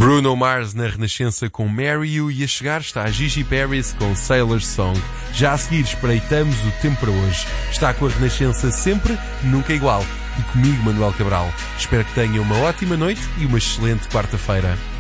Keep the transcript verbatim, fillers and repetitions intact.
Bruno Mars na Renascença com Marry You, e a chegar está a Gigi Paris com Sailor's Song. Já a seguir espreitamos o tempo para hoje. Está com a Renascença sempre, nunca igual. E comigo, Manuel Cabral. Espero que tenha uma ótima noite e uma excelente quarta-feira.